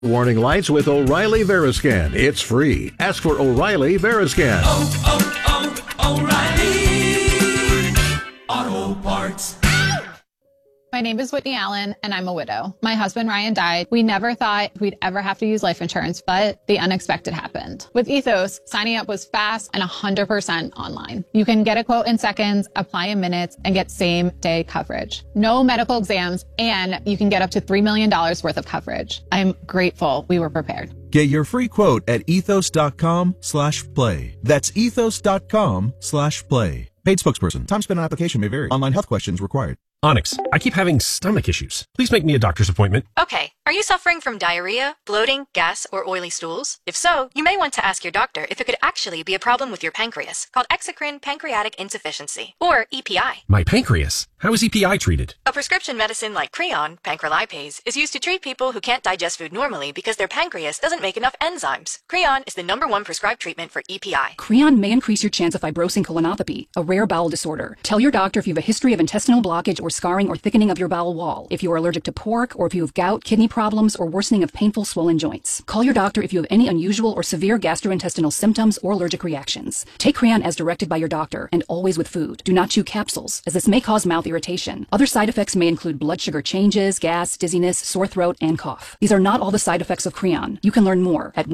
Warning lights with O'Reilly Veriscan. It's free. Ask for O'Reilly Veriscan. O'Reilly Auto Parts. My name is Whitney Allen, and I'm a widow. My husband, Ryan, died. We never thought we'd ever have to use life insurance, but the unexpected happened. With Ethos, signing up was fast and 100% online. You can get a quote in seconds, apply in minutes, and get same-day coverage. No medical exams, and you can get up to $3 million worth of coverage. I'm grateful we were prepared. Get your free quote at ethos.com/play. That's ethos.com/play. Paid spokesperson. Time spent on application may vary. Online health questions required. Onyx, I keep having stomach issues. Please make me a doctor's appointment. Okay. Are you suffering from diarrhea, bloating, gas, or oily stools? If so, you may want to ask your doctor if it could actually be a problem with your pancreas, called exocrine pancreatic insufficiency, or EPI. My pancreas? How is EPI treated? A prescription medicine like Creon, pancrelipase, is used to treat people who can't digest food normally because their pancreas doesn't make enough enzymes. Creon is the #1 prescribed treatment for EPI. Creon may increase your chance of fibrosing colonopathy, a rare bowel disorder. Tell your doctor if you have a history of intestinal blockage or scarring or thickening of your bowel wall, if you are allergic to pork, or if you have gout, kidney problems, or worsening of painful swollen joints. Call your doctor if you have any unusual or severe gastrointestinal symptoms or allergic reactions. Take Creon as directed by your doctor, and always with food. Do not chew capsules, as this may cause mouth irritation. Other side effects may include blood sugar changes, gas, dizziness, sore throat, and cough. These are not all the side effects of Creon. You can learn more at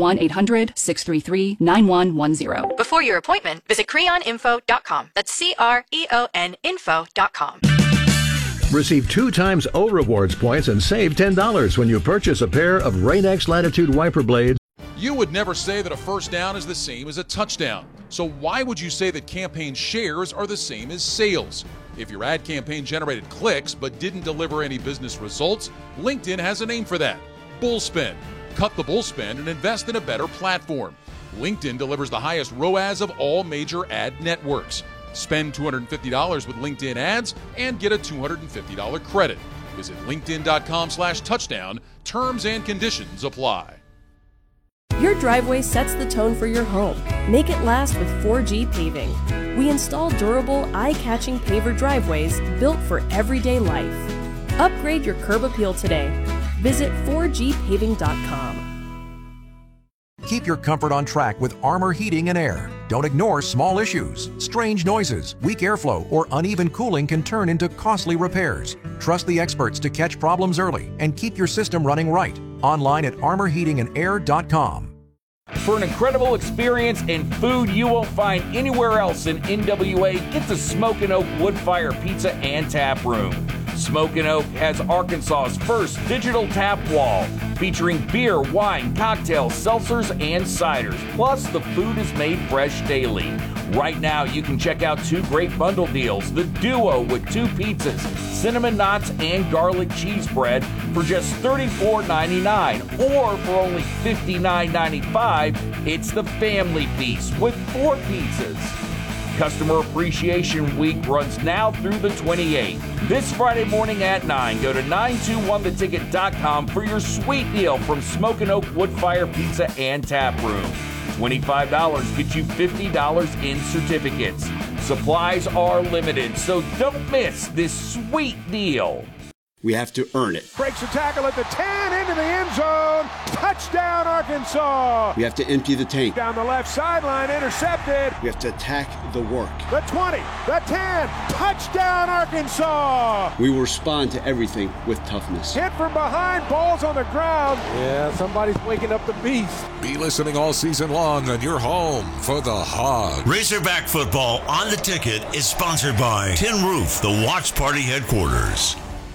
1-800-633-9110. Before your appointment, visit creoninfo.com. That's CREON info.com. Receive 2 times O Rewards points and save $10 when you purchase a pair of Rain-X Latitude wiper blades. You would never say that a first down is the same as a touchdown. So why would you say that campaign shares are the same as sales? If your ad campaign generated clicks but didn't deliver any business results, LinkedIn has a name for that: bullspend. Cut the bullspend and invest in a better platform. LinkedIn delivers the highest ROAS of all major ad networks. Spend $250 with LinkedIn ads and get a $250 credit. Visit linkedin.com/touchdown. Terms and conditions apply. Your driveway sets the tone for your home. Make it last with 4G Paving. We install durable, eye-catching paver driveways built for everyday life. Upgrade your curb appeal today. Visit 4gpaving.com. Keep your comfort on track with Armor Heating and Air. Don't ignore small issues. Strange noises, weak airflow, or uneven cooling can turn into costly repairs. Trust the experts to catch problems early and keep your system running right. Online at armorheatingandair.com. For an incredible experience in food you won't find anywhere else in NWA, get to Smokin' Oak Wood Fire Pizza and Tap Room. Smokin' Oak has Arkansas's first digital tap wall, featuring beer, wine, cocktails, seltzers, and ciders. Plus, the food is made fresh daily. Right now, you can check out 2 great bundle deals: the Duo with 2 pizzas, cinnamon knots, and garlic cheese bread for just $34.99, or for only $59.95, it's the Family Piece with 4 pizzas. Customer Appreciation Week runs now through the 28th. This Friday morning at 9, go to 921theticket.com for your sweet deal from Smokin' Oak Wood Fire Pizza and Tap Room. $25 gets you $50 in certificates. Supplies are limited, so don't miss this sweet deal. We have to earn it. Breaks a tackle at the 10, into the end zone. Touchdown, Arkansas. We have to empty the tank. Down the left sideline, intercepted. We have to attack the work. The 20, the 10, touchdown, Arkansas. We will respond to everything with toughness. Hit from behind, ball's on the ground. Yeah, somebody's waking up the beast. Be listening all season long on your home for the Hog. Razorback football on the ticket is sponsored by Tin Roof, the Watch Party headquarters.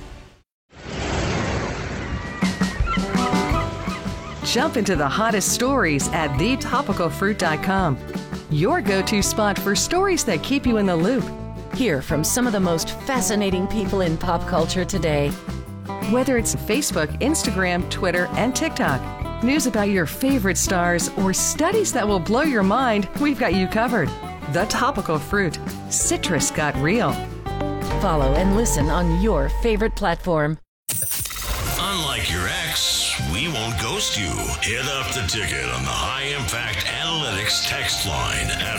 Jump into the hottest stories at thetopicalfruit.com. Your go-to spot for stories that keep you in the loop. Hear from some of the most fascinating people in pop culture today. Whether it's Facebook, Instagram, Twitter, and TikTok, news about your favorite stars, or studies that will blow your mind, we've got you covered. The Topical Fruit. Citrus got real. Follow and listen on your favorite platform. Unlike your ex, we won't ghost you. Hit up the ticket on the High Impact Analytics text line at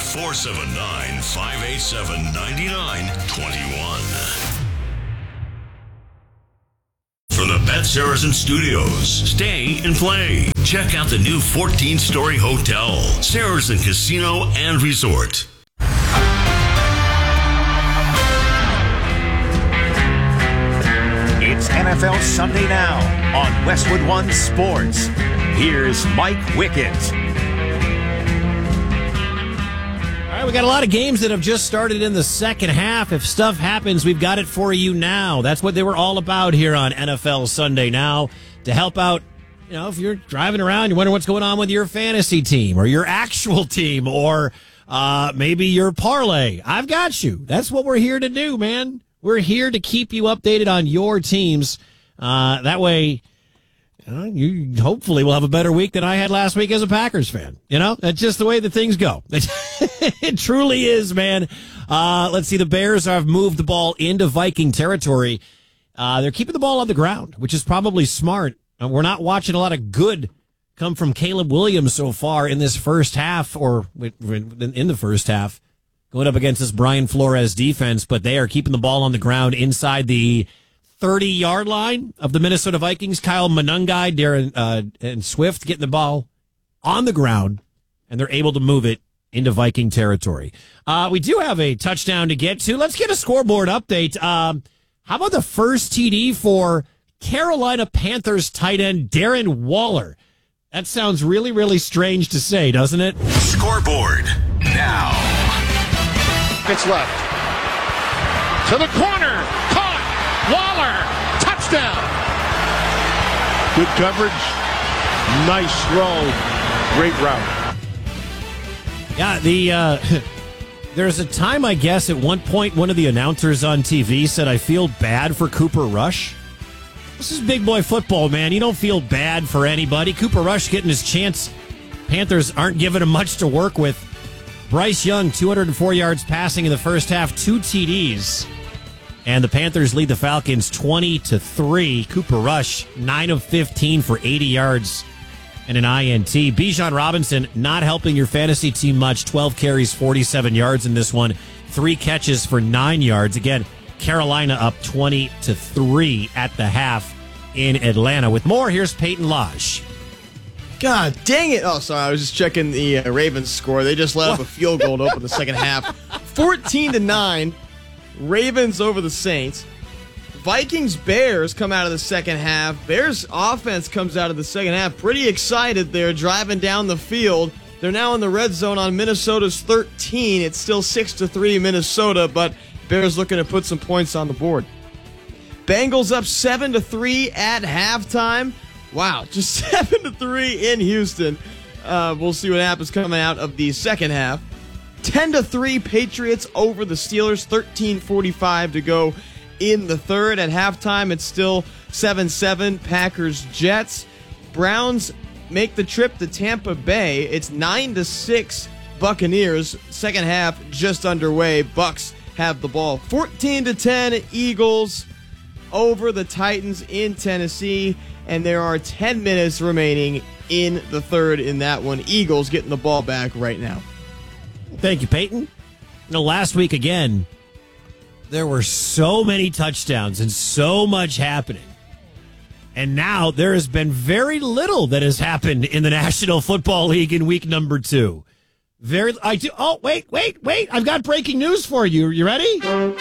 479-587-9921. From the Pet Saracen Studios. Stay and play. Check out the new 14-story hotel, Saracen Casino and Resort. It's NFL Sunday Now on Westwood One Sports. Here's Mike Wickett. All right, we got a lot of games that have just started in the second half. If stuff happens, we've got it for you now. That's what they were all about here on NFL Sunday Now, to help out. You know, if you're driving around, you wonder what's going on with your fantasy team or your actual team or maybe your parlay. I've got you. That's what we're here to do, man. We're here to keep you updated on your teams. That way, you hopefully will have a better week than I had last week as a Packers fan. You know, that's just the way that things go. It truly is, man. Let's see. The Bears have moved the ball into Viking territory. They're keeping the ball on the ground, which is probably smart. We're not watching a lot of good come from Caleb Williams so far in this first half, or in the first half, going up against this Brian Flores defense, but they are keeping the ball on the ground inside the 30-yard line of the Minnesota Vikings. Kyle Monangai, Darren and Swift getting the ball on the ground, and they're able to move it into Viking territory. We do have a touchdown to get to. Let's get a scoreboard update. How about the first TD for Carolina Panthers tight end Darren Waller? That sounds really, really strange to say, doesn't it? Scoreboard now. It's left. To the corner. Caught. Waller. Touchdown. Good coverage. Nice throw. Great route. Yeah, there's a time, I guess, at one point, one of the announcers on TV said, I feel bad for Cooper Rush. This is big boy football, man. You don't feel bad for anybody. Cooper Rush getting his chance. Panthers aren't giving him much to work with. Bryce Young, 204 yards passing in the first half, 2 TDs. And the Panthers lead the Falcons 20-3. Cooper Rush, 9 of 15 for 80 yards and an INT. Bijan Robinson not helping your fantasy team much. 12 carries, 47 yards in this one. 3 catches for 9 yards. Again, Carolina up 20-3 at the half in Atlanta. With more, here's Peyton Lodge. God dang it. Oh, sorry. I was just checking the Ravens score. They just let up a field goal to open the second half. 14-9. Ravens over the Saints. Vikings-Bears come out of the second half. Bears offense comes out of the second half. Pretty excited there, driving down the field. They're now in the red zone on Minnesota's 13. It's still 6-3 Minnesota, but Bears looking to put some points on the board. Bengals up 7-3 at halftime. Wow, just 7-3 in Houston. We'll see what happens coming out of the second half. 10-3 Patriots over the Steelers. 13:45 to go in the third. At halftime, it's still 7-7 Packers-Jets. Browns make the trip to Tampa Bay. It's 9-6 Buccaneers. Second half just underway. Bucs have the ball. 14-10 Eagles over the Titans in Tennessee. And there are 10 minutes remaining in the third in that one. Eagles getting the ball back right now. Thank you, Peyton. Last week, again, there were so many touchdowns and so much happening. And now there has been very little that has happened in the National Football League in week number 2. Oh, wait. I've got breaking news for you. You ready?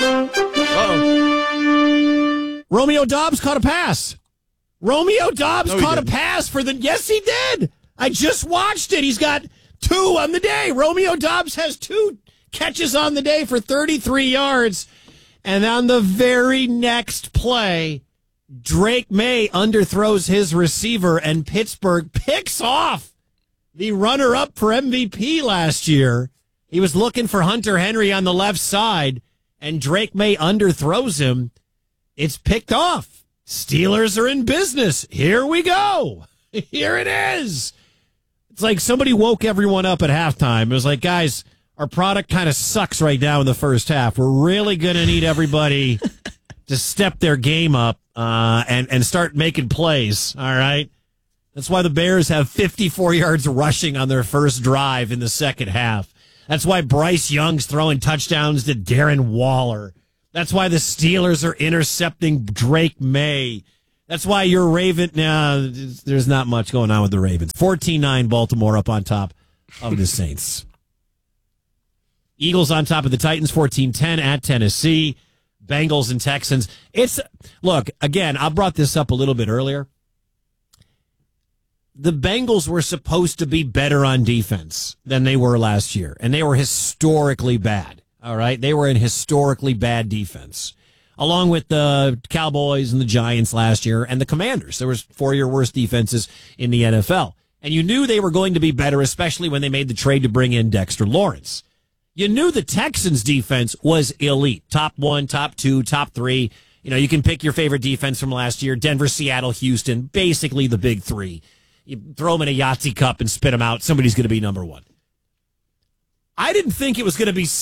Uh-oh. Romeo Doubs caught a pass. Romeo Doubs caught a pass for the... Yes, he did. I just watched it. He's got 2 on the day. Romeo Doubs has 2 catches on the day for 33 yards. And on the very next play, Drake May underthrows his receiver, and Pittsburgh picks off the runner-up for MVP last year. He was looking for Hunter Henry on the left side, and Drake May underthrows him. It's picked off. Steelers are in business. Here we go. Here it is. It's like somebody woke everyone up at halftime. It was like, guys, our product kind of sucks right now in the first half. We're really going to need everybody to step their game up and start making plays, all right? That's why the Bears have 54 yards rushing on their first drive in the second half. That's why Bryce Young's throwing touchdowns to Darren Waller. That's why the Steelers are intercepting Drake May. That's why you're Raven. Nah, there's not much going on with the Ravens. 14-9 Baltimore up on top of the Saints. Eagles on top of the Titans, 14-10 at Tennessee. Bengals and Texans. Look, again, I brought this up a little bit earlier. The Bengals were supposed to be better on defense than they were last year, and they were historically bad. All right? They were in historically bad defense, along with the Cowboys and the Giants last year and the Commanders. There was 4 of your worst defenses in the NFL. And you knew they were going to be better, especially when they made the trade to bring in Dexter Lawrence. You knew the Texans' defense was elite. Top 1, top 2, top 3. You know, you can pick your favorite defense from last year. Denver, Seattle, Houston, basically the big 3. You throw them in a Yahtzee cup and spit them out. Somebody's going to be number 1. I didn't think it was going to be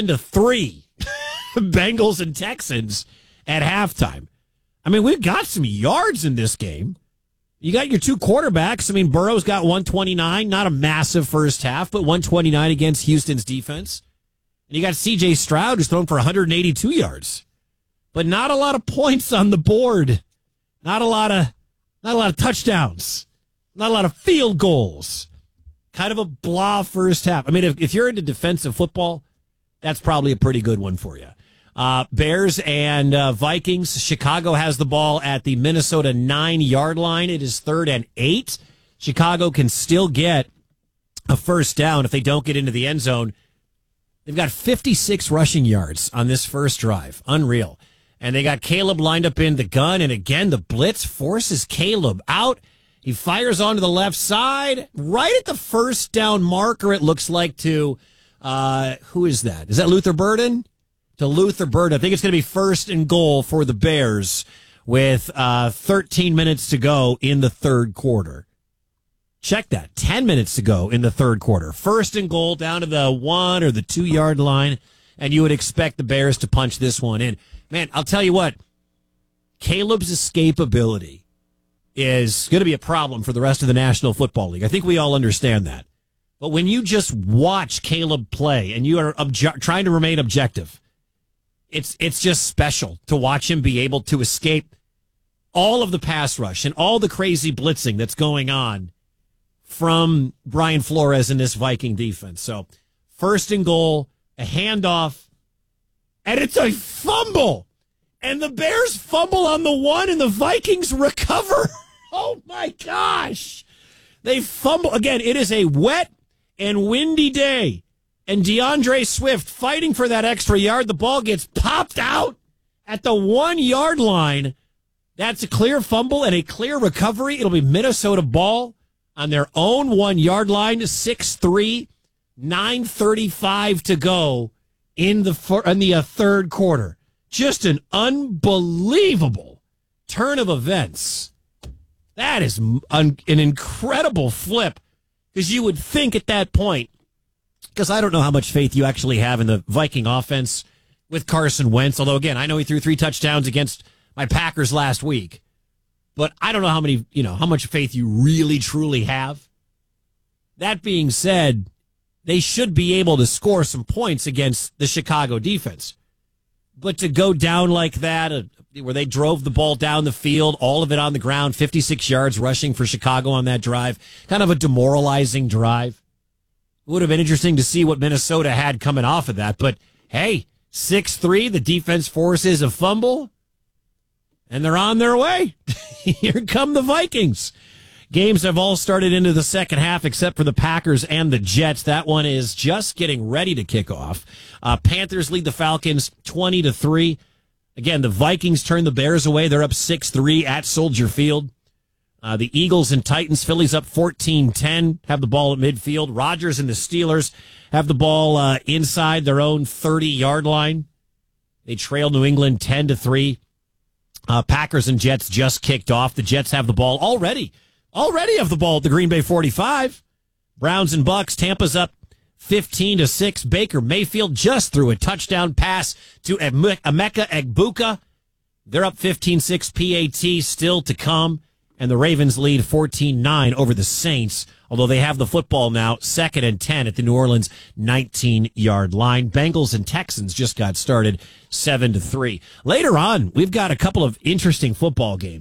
7-3 Bengals and Texans at halftime. I mean, we've got some yards in this game. You got your 2 quarterbacks. I mean, Burrow's got 129, not a massive first half, but 129 against Houston's defense. And you got C.J. Stroud, who's thrown for 182 yards. But not a lot of points on the board. Not a lot of touchdowns. Not a lot of field goals. Kind of a blah first half. I mean, if you're into defensive football, that's probably a pretty good one for you. Bears and Vikings. Chicago has the ball at the Minnesota 9-yard line. It is 3rd and 8. Chicago can still get a first down if they don't get into the end zone. They've got 56 rushing yards on this first drive. Unreal. And they got Caleb lined up in the gun. And again, the blitz forces Caleb out. He fires onto the left side. Right at the first down marker, it looks like to, who is that? Is that Luther Burden? To Luther Burden. I think it's going to be 1st and goal for the Bears with 13 minutes to go in the third quarter. Check that. 10 minutes to go in the third quarter. 1st and goal down to the 1 or the 2-yard line, and you would expect the Bears to punch this one in. Man, I'll tell you what. Caleb's escapability is going to be a problem for the rest of the National Football League. I think we all understand that. But when you just watch Caleb play and you are trying to remain objective, it's just special to watch him be able to escape all of the pass rush and all the crazy blitzing that's going on from Brian Flores and this Viking defense. So 1st and goal, a handoff, and it's a fumble. And the Bears fumble on the 1 and the Vikings recover. Oh my gosh. They fumble. Again, it is a wet and windy day. And DeAndre Swift fighting for that extra yard. The ball gets popped out at the 1-yard line. That's a clear fumble and a clear recovery. It'll be Minnesota ball on their own 1-yard line. 6-3, 9:35 to go in the third quarter. Just an unbelievable turn of events. That is an incredible flip, because you would think at that point, because I don't know how much faith you actually have in the Viking offense with Carson Wentz. Although, again, I know he threw 3 touchdowns against my Packers last week. But I don't know how much faith you really, truly have. That being said, they should be able to score some points against the Chicago defense. But to go down like that, where they drove the ball down the field, all of it on the ground, 56 yards rushing for Chicago on that drive, kind of a demoralizing drive. It would have been interesting to see what Minnesota had coming off of that. But, hey, 6-3, the defense forces a fumble, and they're on their way. Here come the Vikings. Games have all started into the second half except for the Packers and the Jets. That one is just getting ready to kick off. Panthers lead the Falcons 20-3. Again, the Vikings turn the Bears away. They're up 6-3 at Soldier Field. The Eagles and Titans, Phillies up 14-10, have the ball at midfield. Rodgers and the Steelers have the ball inside their own 30-yard line. They trail New England 10-3. Packers and Jets just kicked off. The Jets have the ball already have the ball at the Green Bay 45. Browns and Bucks, Tampa's up 15-6. Baker Mayfield just threw a touchdown pass to Emeka Egbuka. They're up 15-6. PAT still to come. And the Ravens lead 14-9 over the Saints, although they have the football now, 2nd and 10 at the New Orleans 19-yard line. Bengals and Texans just got started 7-3. Later on, we've got a couple of interesting football games.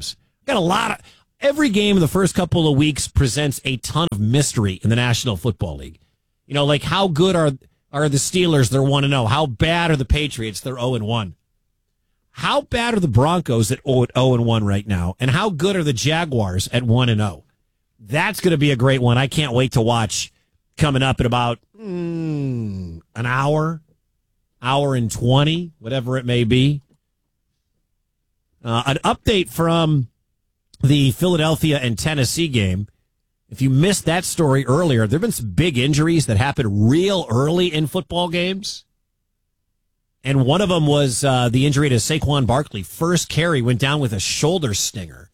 Every game in the first couple of weeks presents a ton of mystery in the National Football League. You know, like how good are the Steelers? They're 1-0. How bad are the Patriots? They're 0-1. How bad are the Broncos at 0-1 right now? And how good are the Jaguars at 1-0? That's going to be a great one. I can't wait to watch coming up in about an hour and 20, whatever it may be. An update from the Philadelphia and Tennessee game. If you missed that story earlier, there have been some big injuries that happened real early in football games. And one of them was the injury to Saquon Barkley. First carry, went down with a shoulder stinger.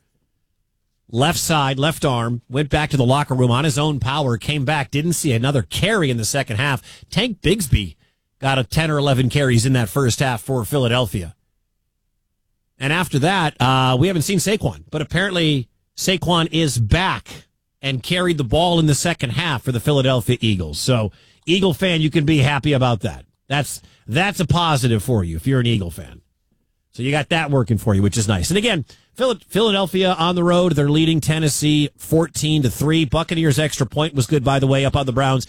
Left side, left arm, went back to the locker room on his own power, came back, didn't see another carry in the second half. Tank Bigsby got a 10 or 11 carries in that first half for Philadelphia. And after that, we haven't seen Saquon. But apparently Saquon is back and carried the ball in the second half for the Philadelphia Eagles. So, Eagle fan, you can be happy about that. That's a positive for you if you're an Eagle fan. So you got that working for you, which is nice. And again, Philadelphia on the road. They're leading Tennessee 14-3. Buccaneers extra point was good, by the way, up on the Browns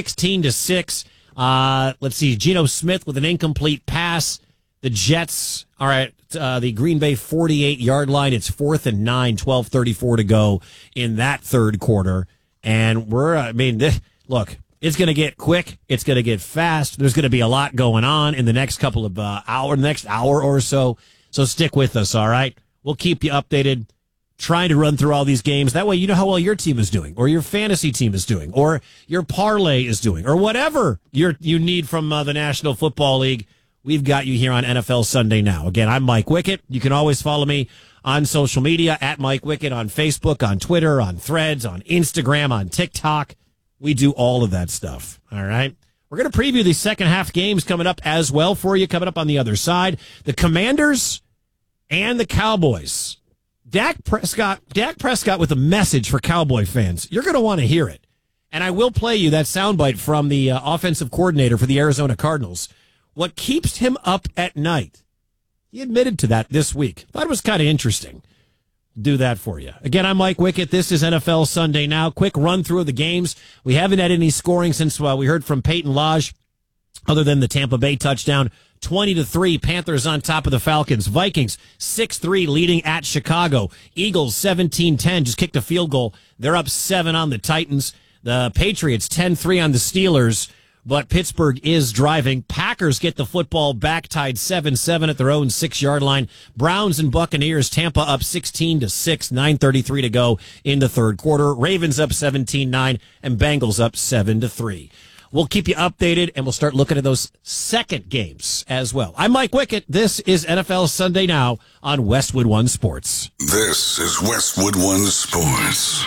16-6. Let's see, Geno Smith with an incomplete pass. The Jets are at the Green Bay 48-yard line. It's 4th and 9, 12:34 to go in that third quarter. And look, it's going to get quick. It's going to get fast. There's going to be a lot going on in the next couple of next hour or so. So stick with us, all right? We'll keep you updated, trying to run through all these games. That way you know how well your team is doing, or your fantasy team is doing, or your parlay is doing, or whatever you need from the National Football League. We've got you here on NFL Sunday Now. Again, I'm Mike Wickett. You can always follow me on social media at Mike Wickett on Facebook, on Twitter, on Threads, on Instagram, on TikTok. We do all of that stuff. All right. We're going to preview the second half games coming up as well for you, coming up on the other side. The Commanders and the Cowboys. Dak Prescott with a message for Cowboy fans. You're going to want to hear it. And I will play you that soundbite from the offensive coordinator for the Arizona Cardinals. What keeps him up at night? He admitted to that this week. Thought it was kind of interesting. Do that for you. Again, I'm Mike Wickett. This is NFL Sunday Now. Quick run through of the games. We haven't had any scoring since we heard from Peyton Lodge, other than the Tampa Bay touchdown. 20-3, Panthers on top of the Falcons. Vikings 6-3, leading at Chicago. Eagles 17-10, just kicked a field goal. They're up 7 on the Titans. The Patriots 10-3 on the Steelers. But Pittsburgh is driving. Packers get the football back, tied 7-7 at their own 6-yard line. Browns and Buccaneers, Tampa up 16-6, 9:33 to go in the third quarter. Ravens up 17-9, and Bengals up 7-3. We'll keep you updated, and we'll start looking at those second games as well. I'm Mike Wickett. This is NFL Sunday Now on Westwood One Sports. This is Westwood One Sports.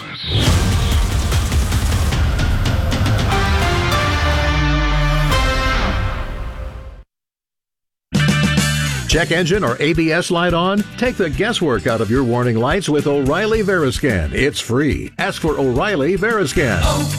Check engine or ABS light on? Take the guesswork out of your warning lights with O'Reilly Veriscan. It's free. Ask for O'Reilly Veriscan.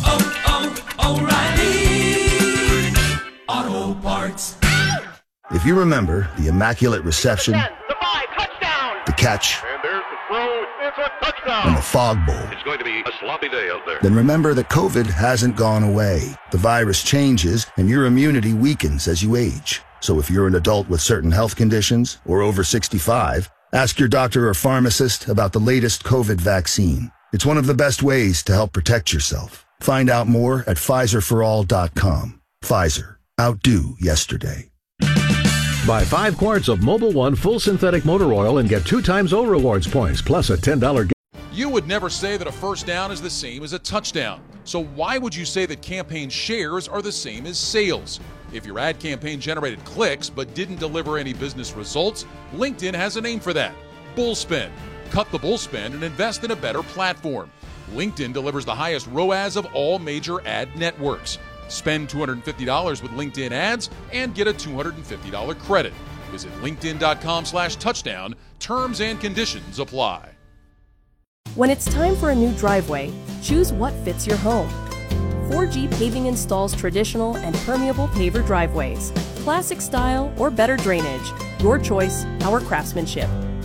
O'Reilly Auto Parts. If you remember the immaculate reception, 10, the 5, touchdown, the catch, and there's the throw, it's a touchdown, and the fog bowl, it's going to be a sloppy day out there. Then remember that COVID hasn't gone away. The virus changes, and your immunity weakens as you age. So if you're an adult with certain health conditions or over 65, ask your doctor or pharmacist about the latest COVID vaccine. It's one of the best ways to help protect yourself. Find out more at PfizerForAll.com. Pfizer. Outdo yesterday. Buy 5 quarts of Mobil 1 full synthetic motor oil and get 2 times O rewards points plus a $10 gift. You would never say that a first down is the same as a touchdown. So why would you say that campaign shares are the same as sales? If your ad campaign generated clicks but didn't deliver any business results, LinkedIn has a name for that: Bullspend. Cut the bullspend and invest in a better platform. LinkedIn delivers the highest ROAS of all major ad networks. Spend $250 with LinkedIn ads and get a $250 credit. Visit linkedin.com/touchdown. Terms and conditions apply. When it's time for a new driveway, choose what fits your home. 4G Paving installs traditional and permeable paver driveways, classic style or better drainage. Your choice, our craftsmanship.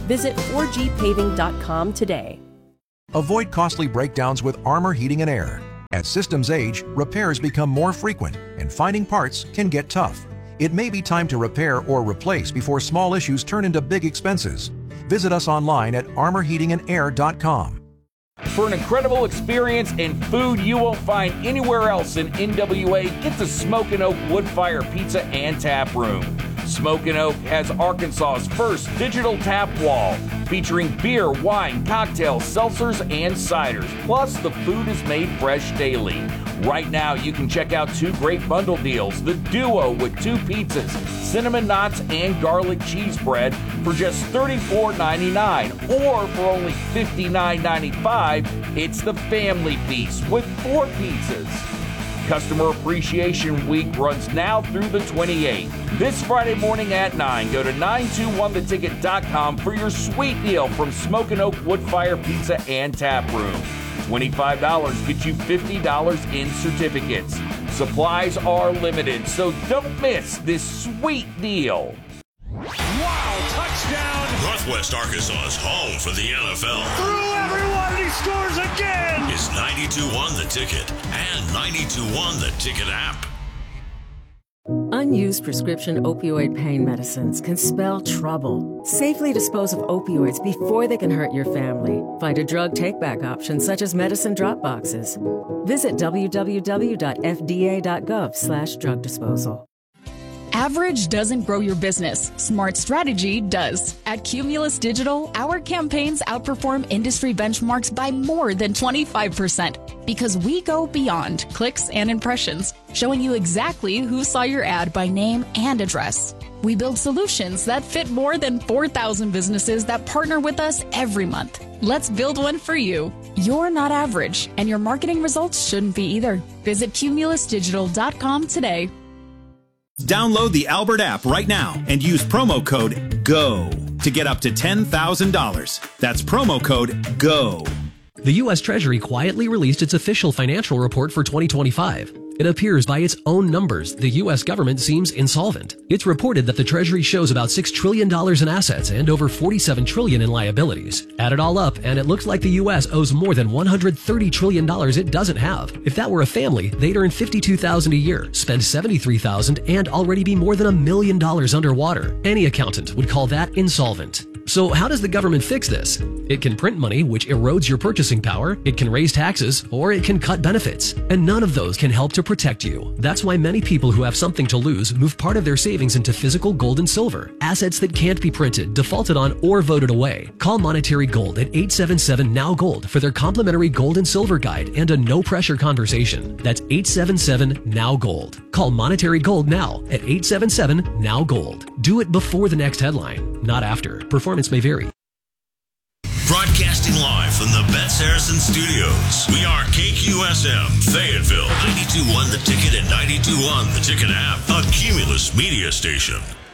Visit 4gpaving.com today. Avoid costly breakdowns with Armor Heating and Air. As systems age, repairs become more frequent, and finding parts can get tough. It may be time to repair or replace before small issues turn into big expenses. Visit us online at armorheatingandair.com. For an incredible experience and food you won't find anywhere else in NWA, get to Smokin' Oak Woodfire Pizza and Tap Room. Smokin' Oak has Arkansas's first digital tap wall, featuring beer, wine, cocktails, seltzers, and ciders. Plus, the food is made fresh daily. Right now, you can check out two great bundle deals. The Duo with 2 pizzas, cinnamon knots, and garlic cheese bread for just $34.99. Or for only $59.95, it's the Family Piece with 4 pizzas. Customer Appreciation Week runs now through the 28th. This Friday morning at 9, go to 921theticket.com for your sweet deal from Smokin' Oak Woodfire Pizza and Tap Room. $25 gets you $50 in certificates. Supplies are limited, so don't miss this sweet deal. Wow, touchdown! Northwest Arkansas's home for the NFL. Through everyone, and he scores again! Is 92.1 The Ticket and 92.1 The Ticket app. Unused prescription opioid pain medicines can spell trouble. Safely dispose of opioids before they can hurt your family. Find a drug take-back option such as medicine drop boxes. Visit www.fda.gov/drug disposal. Average doesn't grow your business. Smart strategy does. At Cumulus Digital, our campaigns outperform industry benchmarks by more than 25% because we go beyond clicks and impressions, showing you exactly who saw your ad by name and address. We build solutions that fit more than 4,000 businesses that partner with us every month. Let's build one for you. You're not average, and your marketing results shouldn't be either. Visit cumulusdigital.com today. Download the Albert app right now and use promo code GO to get up to $10,000. That's promo code GO. The U.S. Treasury quietly released its official financial report for 2025. It appears by its own numbers, the U.S. government seems insolvent. It's reported that the Treasury shows about $6 trillion in assets and over $47 trillion in liabilities. Add it all up, and it looks like the U.S. owes more than $130 trillion it doesn't have. If that were a family, they'd earn $52,000 a year, spend $73,000, and already be more than $1 million underwater. Any accountant would call that insolvent. So how does the government fix this? It can print money, which erodes your purchasing power, it can raise taxes, or it can cut benefits. And none of those can help to protect you. That's why many people who have something to lose move part of their savings into physical gold and silver, assets that can't be printed, defaulted on, or voted away. Call Monetary Gold at 877-NOW-GOLD for their complimentary gold and silver guide and a no-pressure conversation. That's 877-NOW-GOLD. Call Monetary Gold now at 877-NOW-GOLD. Do it before the next headline, not after. Performance may vary. Broadcasting live from the Betts Harrison Studios. We are KQSM, Fayetteville, 92.1 The Ticket and 92.1 The Ticket app, a Cumulus media station.